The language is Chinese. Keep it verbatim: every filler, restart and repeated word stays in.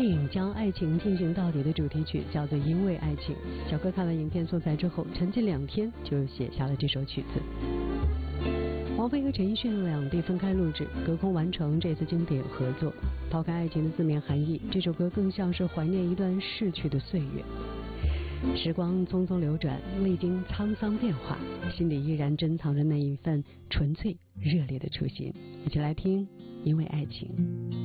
电影将爱情进行到底的主题曲叫做《因为爱情》。小哥看完影片素材之后，沉浸两天就写下了这首曲子。王菲和陈奕迅两地分开录制，隔空完成这次经典合作。抛开爱情的字面含义，这首歌更像是怀念一段逝去的岁月。时光匆匆流转，历经沧桑变化，心里依然珍藏着那一份纯粹热烈的初心。一起来听《因为爱情》。